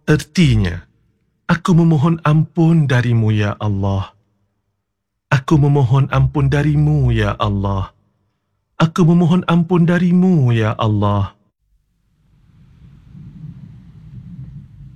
Ertinya, aku memohon ampun darimu, ya Allah. Aku memohon ampun darimu, ya Allah. Aku memohon ampun darimu, ya Allah.